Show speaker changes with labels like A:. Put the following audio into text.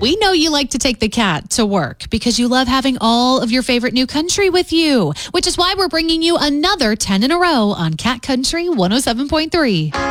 A: We know you like to take the cat to work because you love having all of your favorite new country with you, which is why we're bringing you another 10 in a row on Cat Country 107.3.